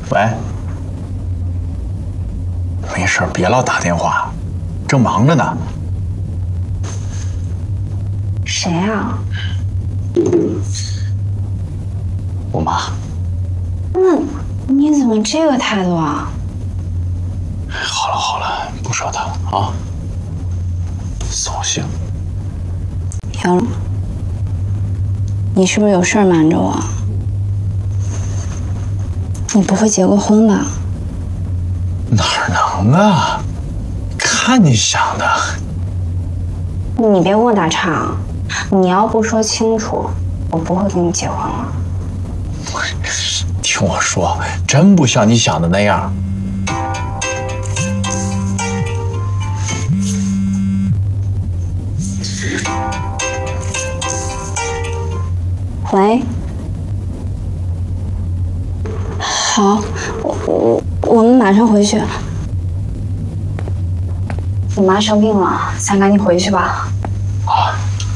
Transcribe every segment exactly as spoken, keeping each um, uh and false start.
喂，没事，别老打电话，正忙着呢。 谁啊？ 我妈。 那你怎么这个态度啊？ 好了好了，不说他了啊。扫兴。 杨龙，你是不是有事儿瞒着我？你不会结过婚吧？ 哪能啊？看你想的。 你别跟我打岔，你要不说清楚，我不会跟你结婚了。 听我说，真不像你想的那样。 喂，好，我我我们马上回去。你妈生病了，咱赶紧回去吧。 啊，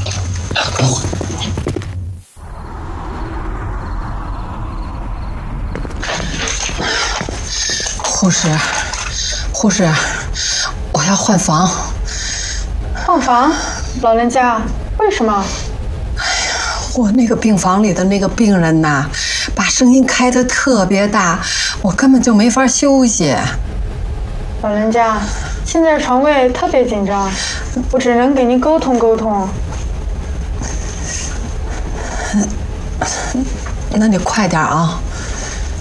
护士，护士，我要换房。 换房？老人家，为什么？ 我那个病房里的那个病人呐，把声音开得特别大，我根本就没法休息。 老人家，现在床位特别紧张，我只能给您沟通沟通。 那你快点啊！